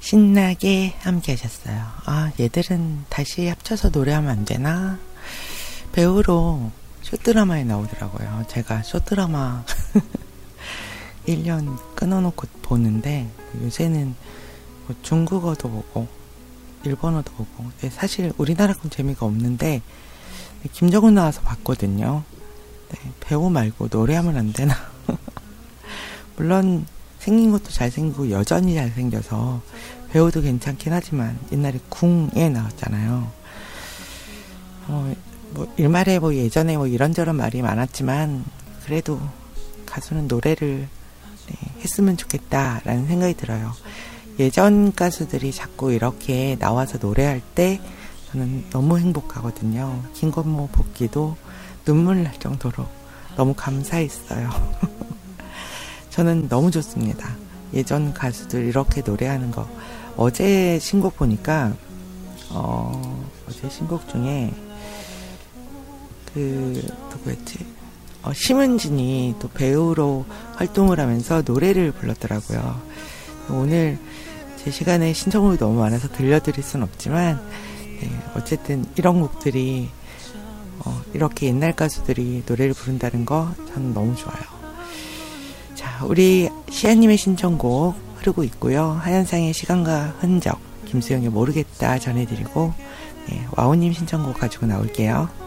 신나게 함께 하셨어요. 아, 얘들은 다시 합쳐서 노래하면 안 되나? 배우로 쇼드라마에 나오더라고요. 제가 쇼드라마 1년 끊어놓고 보는데 요새는 뭐 중국어도 보고 일본어도 보고 사실 우리나라 건 재미가 없는데 김정은 나와서 봤거든요. 네, 배우 말고 노래하면 안 되나? 물론 생긴 것도 잘생기고 여전히 잘생겨서 배우도 괜찮긴 하지만 옛날에 궁에 나왔잖아요. 뭐 일말에 뭐 예전에 뭐 이런저런 말이 많았지만 그래도 가수는 노래를 했으면 좋겠다라는 생각이 들어요. 예전 가수들이 자꾸 이렇게 나와서 노래할 때 저는 너무 행복하거든요. 김건모 복귀도 눈물 날 정도로 너무 감사했어요. 저는 너무 좋습니다. 예전 가수들 이렇게 노래하는 거. 어제 신곡 보니까 어제 신곡 중에 누구였지? 심은진이 또 배우로 활동을 하면서 노래를 불렀더라고요. 오늘 제 시간에 신청곡이 너무 많아서 들려드릴 순 없지만 어쨌든 이런 곡들이 이렇게 옛날 가수들이 노래를 부른다는 거 저는 너무 좋아요. 자, 우리 시아님의 신청곡 흐르고 있고요. 하현상의 시간과 흔적, 김수영의 모르겠다 전해드리고 와우님 신청곡 가지고 나올게요.